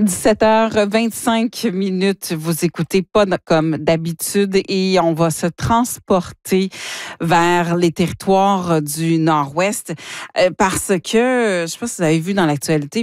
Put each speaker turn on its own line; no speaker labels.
17h25. Vous écoutez pas comme d'habitude et on va se transporter vers les territoires du Nord-Ouest parce que, je sais pas si vous avez vu dans l'actualité,